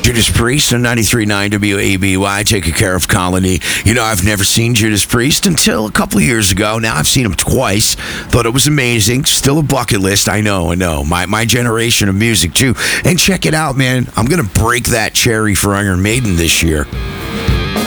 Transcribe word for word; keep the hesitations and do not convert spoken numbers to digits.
Judas Priest on ninety-three point nine W A B Y, taking care of Colony. You know, I've never seen Judas Priest until a couple of years ago. Now I've seen him twice. Thought it was amazing. Still a bucket list. I know, I know. My my generation of music, too. And check it out, man. I'm going to break that cherry for Iron Maiden this year.